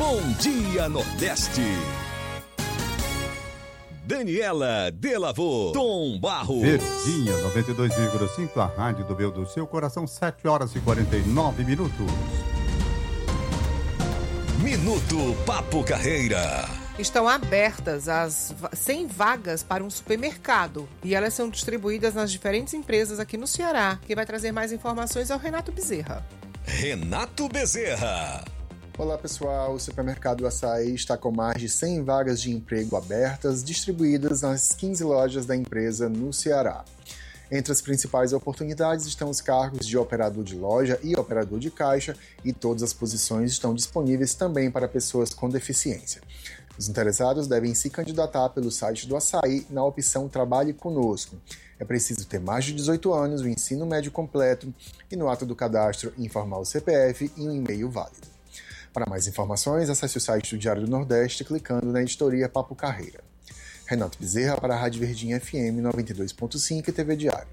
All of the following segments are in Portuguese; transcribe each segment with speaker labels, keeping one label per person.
Speaker 1: Bom Dia Nordeste. Daniela Delavô, Tom Barros.
Speaker 2: Verdinha 92,5, a rádio do meu do seu coração, 7h49.
Speaker 1: Minuto Papo Carreira.
Speaker 3: Estão abertas as 100 vagas para um supermercado e elas são distribuídas nas diferentes empresas aqui no Ceará. Quem vai trazer mais informações é o Renato Bezerra.
Speaker 1: Renato Bezerra.
Speaker 4: Olá pessoal, o Supermercado Açaí está com mais de 100 vagas de emprego abertas, distribuídas nas 15 lojas da empresa no Ceará. Entre as principais oportunidades estão os cargos de operador de loja e operador de caixa, e todas as posições estão disponíveis também para pessoas com deficiência. Os interessados devem se candidatar pelo site do Açaí na opção Trabalhe Conosco. É preciso ter mais de 18 anos, o ensino médio completo e no ato do cadastro informar o CPF e um e-mail válido. Para mais informações, acesse o site do Diário do Nordeste clicando na editoria Papo Carreira. Renato Bezerra para a Rádio Verdinha FM 92.5 e TV Diário.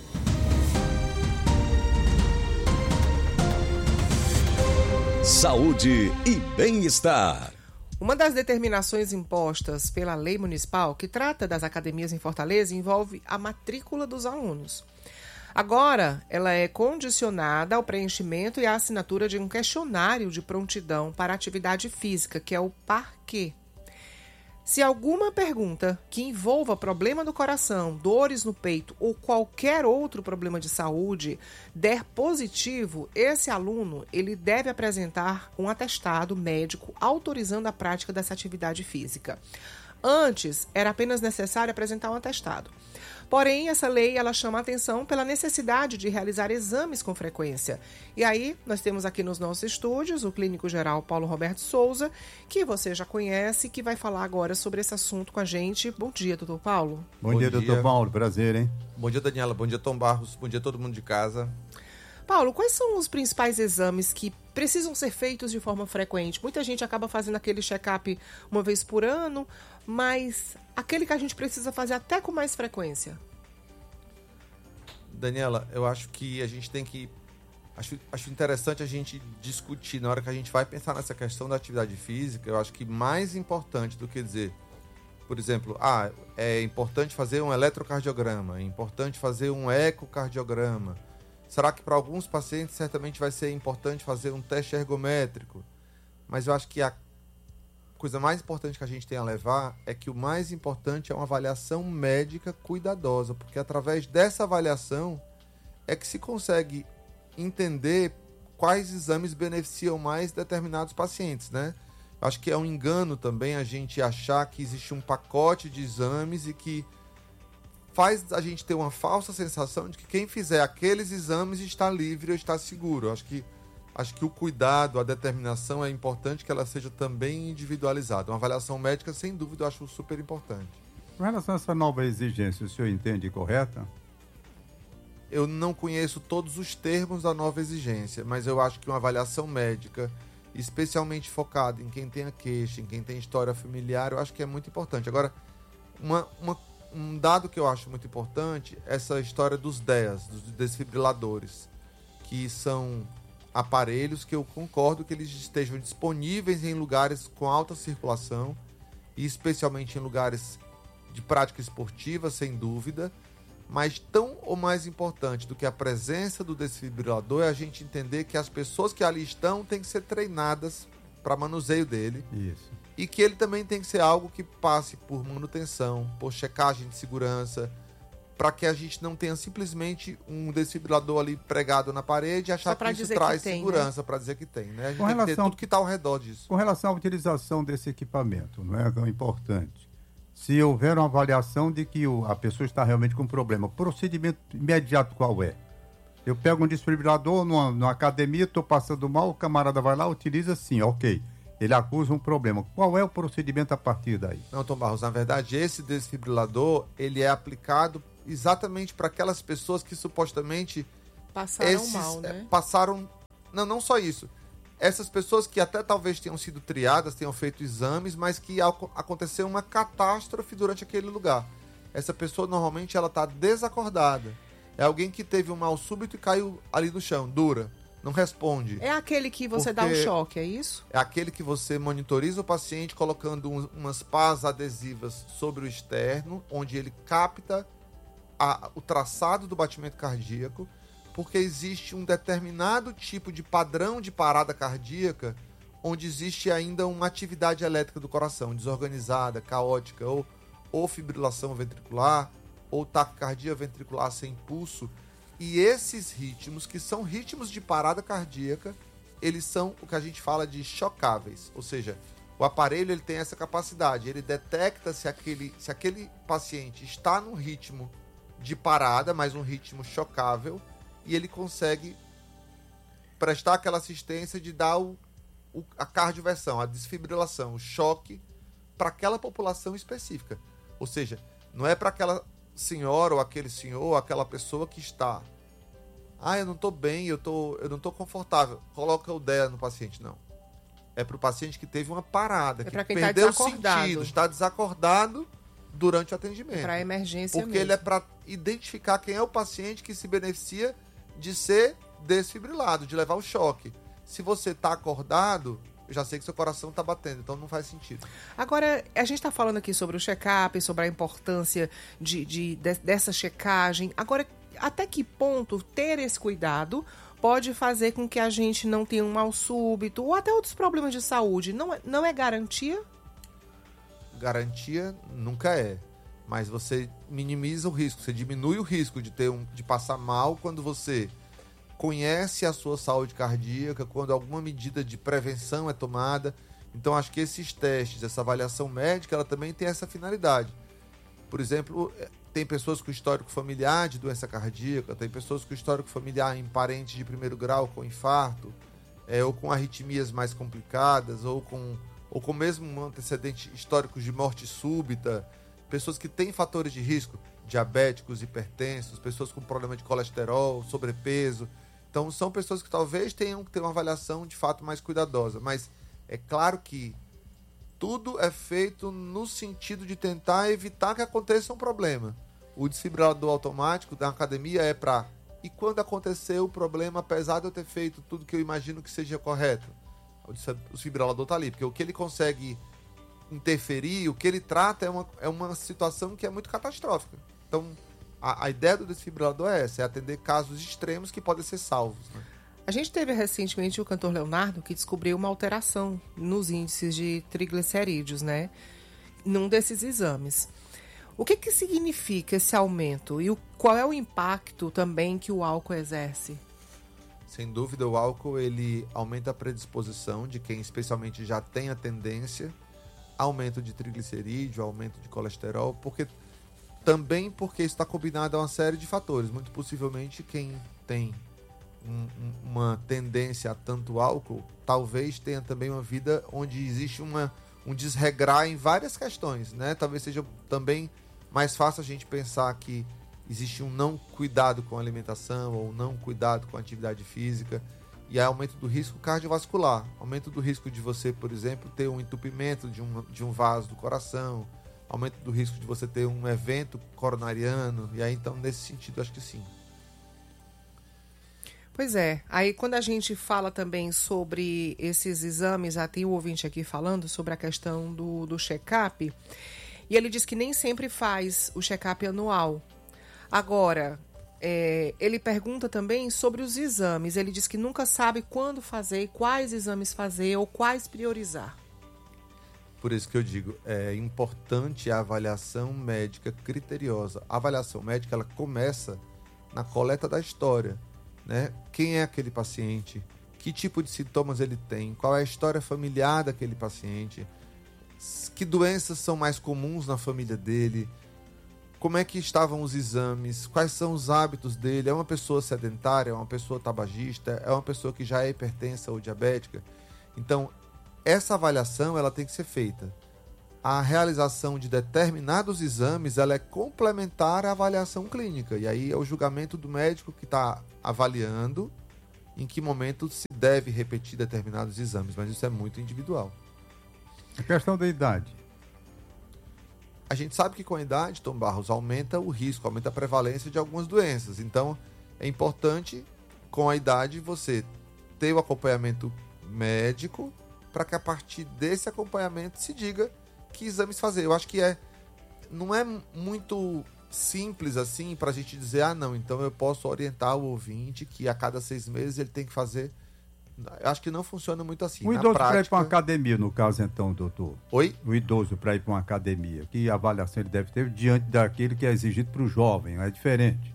Speaker 1: Saúde e bem-estar.
Speaker 3: Uma das determinações impostas pela lei municipal que trata das academias em Fortaleza envolve a matrícula dos alunos. Agora, ela é condicionada ao preenchimento e à assinatura de um questionário de prontidão para atividade física, que é o PARQ. Se alguma pergunta que envolva problema do coração, dores no peito ou qualquer outro problema de saúde der positivo, esse aluno ele deve apresentar um atestado médico autorizando a prática dessa atividade física. Antes, era apenas necessário apresentar um atestado. Porém, essa lei ela chama a atenção pela necessidade de realizar exames com frequência. E aí, nós temos aqui nos nossos estúdios o clínico geral Paulo Roberto Souza, que você já conhece, que vai falar agora sobre esse assunto com a gente. Bom dia, doutor Paulo.
Speaker 2: Bom dia, doutor Paulo. Prazer, hein?
Speaker 5: Bom dia, Daniela. Bom dia, Tom Barros. Bom dia a todo mundo de casa.
Speaker 3: Paulo, quais são os principais exames que precisam ser feitos de forma frequente? Muita gente acaba fazendo aquele check-up uma vez por ano, mas aquele que a gente precisa fazer até com mais frequência.
Speaker 5: Daniela, eu acho que a gente tem que... Acho interessante a gente discutir, na hora que a gente vai pensar nessa questão da atividade física, eu acho que mais importante do que dizer, por exemplo, é importante fazer um eletrocardiograma, é importante fazer um ecocardiograma. Será que para alguns pacientes certamente vai ser importante fazer um teste ergométrico? Mas eu acho que a coisa mais importante que a gente tem a levar é que o mais importante é uma avaliação médica cuidadosa, porque através dessa avaliação é que se consegue entender quais exames beneficiam mais determinados pacientes, né? Acho que é um engano também a gente achar que existe um pacote de exames e que faz a gente ter uma falsa sensação de que quem fizer aqueles exames está livre ou está seguro. Acho que o cuidado, a determinação é importante que ela seja também individualizada. Uma avaliação médica, sem dúvida, eu acho super importante.
Speaker 2: Com relação a essa nova exigência, o senhor entende correta?
Speaker 5: Eu não conheço todos os termos da nova exigência, mas eu acho que uma avaliação médica, especialmente focada em quem tem a queixa, em quem tem história familiar, eu acho que é muito importante. Agora, um dado que eu acho muito importante é essa história dos DEAs, dos desfibriladores, que são aparelhos que eu concordo que eles estejam disponíveis em lugares com alta circulação e especialmente em lugares de prática esportiva, sem dúvida, mas tão ou mais importante do que a presença do desfibrilador é a gente entender que as pessoas que ali estão têm que ser treinadas para manuseio dele.
Speaker 2: Isso.
Speaker 5: E que ele também tem que ser algo que passe por manutenção, por checagem de segurança, para que a gente não tenha simplesmente um desfibrilador ali pregado na parede e achar que isso traz segurança, para dizer que tem, né? A gente tem que ter tudo que está ao redor disso.
Speaker 2: Com relação à utilização desse equipamento, não é tão importante. Se houver uma avaliação de que a pessoa está realmente com problema, o procedimento imediato qual é? Eu pego um desfibrilador numa academia, estou passando mal, o camarada vai lá, utiliza sim, ok. Ele acusa um problema. Qual é o procedimento a partir daí?
Speaker 5: Não, Tom Barros, na verdade, esse desfibrilador, ele é aplicado exatamente para aquelas pessoas que supostamente
Speaker 3: passaram mal, né?
Speaker 5: Não só isso. Essas pessoas que até talvez tenham sido triadas, tenham feito exames, mas que aconteceu uma catástrofe durante aquele lugar. Essa pessoa, normalmente, ela está desacordada. É alguém que teve um mal súbito e caiu ali no chão, dura. não responde.
Speaker 3: É aquele que você dá um choque, é isso?
Speaker 5: É aquele que você monitoriza o paciente colocando umas pás adesivas sobre o externo, onde ele capta o traçado do batimento cardíaco, porque existe um determinado tipo de padrão de parada cardíaca onde existe ainda uma atividade elétrica do coração, desorganizada, caótica, ou fibrilação ventricular, ou taquicardia ventricular sem pulso. E esses ritmos, que são ritmos de parada cardíaca, eles são o que a gente fala de chocáveis. Ou seja, o aparelho ele tem essa capacidade, ele detecta se aquele paciente está num ritmo de parada, mas um ritmo chocável, e ele consegue prestar aquela assistência de dar a cardioversão, a desfibrilação, o choque para aquela população específica. Ou seja, não é para aquela senhora ou aquele senhor ou aquela pessoa que está eu não estou bem, eu não estou confortável, coloca o DEA no paciente. Não. É para o paciente que teve uma parada, que perdeu o sentido, está desacordado durante o atendimento.
Speaker 3: Para emergência
Speaker 5: porque
Speaker 3: mesmo.
Speaker 5: Ele é para identificar quem é o paciente que se beneficia de ser desfibrilado, de levar o choque. Se você está acordado, eu já sei que seu coração está batendo, então não faz sentido.
Speaker 3: Agora, a gente está falando aqui sobre o check-up, sobre a importância dessa checagem. Agora, até que ponto ter esse cuidado pode fazer com que a gente não tenha um mal súbito ou até outros problemas de saúde? Não é garantia?
Speaker 5: Garantia nunca é, mas você minimiza o risco, você diminui o risco de passar mal quando você conhece a sua saúde cardíaca, quando alguma medida de prevenção é tomada. Então, acho que esses testes, essa avaliação médica, ela também tem essa finalidade. Por exemplo, tem pessoas com histórico familiar de doença cardíaca, tem pessoas com histórico familiar em parentes de primeiro grau com infarto, ou com arritmias mais complicadas, ou com mesmo um antecedente histórico de morte súbita, pessoas que têm fatores de risco, diabéticos, hipertensos, pessoas com problema de colesterol, sobrepeso. Então, são pessoas que talvez tenham que ter uma avaliação de fato mais cuidadosa. Mas é claro que tudo é feito no sentido de tentar evitar que aconteça um problema. O desfibrilador automático da academia é para... E quando acontecer o problema, apesar de eu ter feito tudo que eu imagino que seja correto, o desfibrilador está ali. Porque o que ele consegue interferir, o que ele trata é uma situação que é muito catastrófica. Então, a ideia do desfibrilador é essa, é atender casos extremos que podem ser salvos, né?
Speaker 3: A gente teve recentemente o cantor Leonardo, que descobriu uma alteração nos índices de triglicerídeos, né? Num desses exames. O que significa esse aumento? E qual é o impacto também que o álcool exerce?
Speaker 5: Sem dúvida, o álcool ele aumenta a predisposição de quem especialmente já tem a tendência, aumento de triglicerídeo, aumento de colesterol, porque isso está combinado a uma série de fatores. Muito possivelmente quem tem uma tendência a tanto álcool, talvez tenha também uma vida onde existe um desregrar em várias questões, né? Talvez seja também mais fácil a gente pensar que existe um não cuidado com a alimentação ou não cuidado com a atividade física, e há aumento do risco cardiovascular, aumento do risco de você, por exemplo, ter um entupimento de um vaso do coração, aumento do risco de você ter um evento coronariano, e aí então nesse sentido acho que sim.
Speaker 3: Pois é, aí quando a gente fala também sobre esses exames, tem o ouvinte aqui falando sobre a questão do check-up, e ele diz que nem sempre faz o check-up anual. Agora, ele pergunta também sobre os exames, ele diz que nunca sabe quando fazer, quais exames fazer ou quais priorizar.
Speaker 5: Por isso que eu digo, é importante a avaliação médica criteriosa. A avaliação médica, ela começa na coleta da história, né? Quem é aquele paciente? Que tipo de sintomas ele tem? Qual é a história familiar daquele paciente? Que doenças são mais comuns na família dele? Como é que estavam os exames? Quais são os hábitos dele? É uma pessoa sedentária? É uma pessoa tabagista? É uma pessoa que já é hipertensa ou diabética? Então, essa avaliação ela tem que ser feita. A realização de determinados exames ela é complementar à avaliação clínica. E aí é o julgamento do médico que está avaliando em que momento se deve repetir determinados exames. Mas isso é muito individual.
Speaker 2: A questão da idade.
Speaker 5: A gente sabe que com a idade, Tom Barros, aumenta o risco, aumenta a prevalência de algumas doenças. Então, é importante, com a idade, você ter o acompanhamento médico para que a partir desse acompanhamento se diga que exames fazer. Eu acho que não é muito simples assim para a gente dizer, não, então eu posso orientar o ouvinte que a cada 6 meses ele tem que fazer. Eu acho que não funciona muito assim.
Speaker 2: O idoso para ir para uma academia, no caso, então, doutor.
Speaker 5: Oi?
Speaker 2: O idoso para ir para uma academia, que avaliação ele deve ter diante daquele que é exigido para o jovem? É diferente?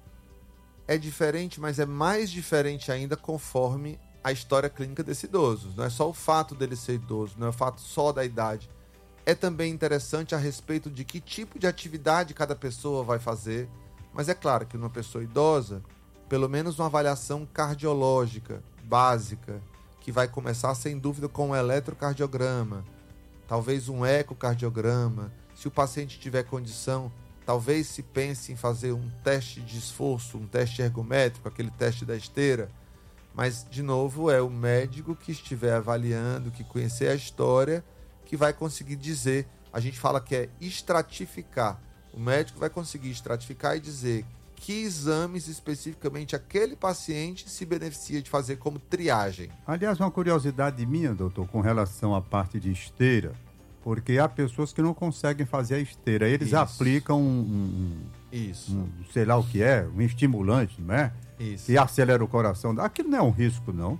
Speaker 5: É diferente, mas é mais diferente ainda conforme a história clínica desse idoso. Não é só o fato dele ser idoso, não é o fato só da idade. É também interessante a respeito de que tipo de atividade cada pessoa vai fazer. Mas é claro que numa pessoa idosa, pelo menos uma avaliação cardiológica básica, que vai começar sem dúvida com um eletrocardiograma, talvez um ecocardiograma. Se o paciente tiver condição, talvez se pense em fazer um teste de esforço, um teste ergométrico, aquele teste da esteira. Mas, de novo, é o médico que estiver avaliando, que conhecer a história, que vai conseguir dizer. A gente fala que é estratificar. O médico vai conseguir estratificar e dizer que exames especificamente aquele paciente se beneficia de fazer como triagem.
Speaker 2: Aliás, uma curiosidade minha, doutor, com relação à parte de esteira, porque há pessoas que não conseguem fazer a esteira. Eles aplicam sei lá o que é, um estimulante, não é?
Speaker 5: Isso.
Speaker 2: E acelera o coração. Aquilo não é um risco, não?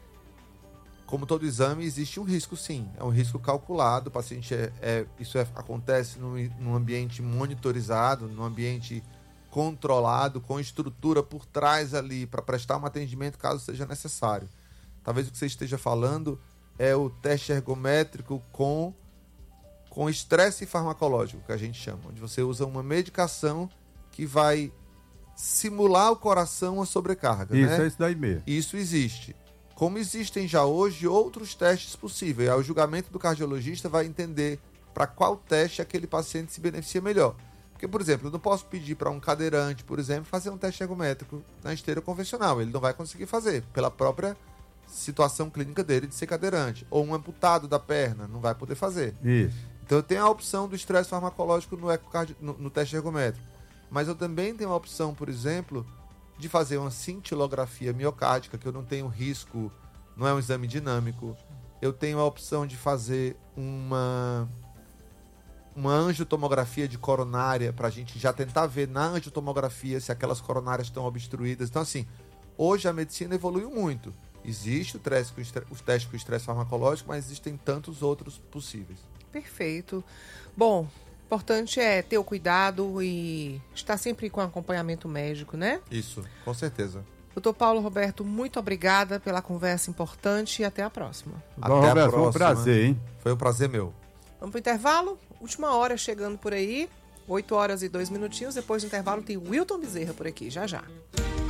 Speaker 5: Como todo exame, existe um risco, sim. É um risco calculado. O paciente acontece num ambiente monitorizado, num ambiente controlado, com estrutura por trás ali para prestar um atendimento caso seja necessário. Talvez o que você esteja falando é o teste ergométrico com estresse farmacológico, que a gente chama, onde você usa uma medicação que vai simular o coração a sobrecarga.
Speaker 2: Isso,
Speaker 5: né?
Speaker 2: É isso daí mesmo.
Speaker 5: Isso existe. Como existem já hoje outros testes possíveis. Aí o julgamento do cardiologista vai entender para qual teste aquele paciente se beneficia melhor. Porque, por exemplo, eu não posso pedir para um cadeirante, por exemplo, fazer um teste ergométrico na esteira convencional. Ele não vai conseguir fazer, pela própria situação clínica dele de ser cadeirante. Ou um amputado da perna, não vai poder fazer.
Speaker 2: Isso.
Speaker 5: Então eu tenho a opção do estresse farmacológico no teste ergométrico. Mas eu também tenho a opção, por exemplo, de fazer uma cintilografia miocárdica, que eu não tenho risco, não é um exame dinâmico. Eu tenho a opção de fazer uma angiotomografia de coronária, para a gente já tentar ver na angiotomografia se aquelas coronárias estão obstruídas. Então, assim, hoje a medicina evoluiu muito. Existe o teste com estresse farmacológico, mas existem tantos outros possíveis.
Speaker 3: Perfeito. Bom, importante é ter o cuidado e estar sempre com acompanhamento médico, né?
Speaker 5: Isso, com certeza.
Speaker 3: Doutor Paulo Roberto, muito obrigada pela conversa importante e até a próxima.
Speaker 5: Até a próxima.
Speaker 2: Foi um prazer, hein?
Speaker 5: Foi um prazer meu.
Speaker 3: Vamos para o intervalo? Última hora chegando por aí. 8 horas e 2 minutinhos. Depois do intervalo tem Wilton Bezerra por aqui. Já, já.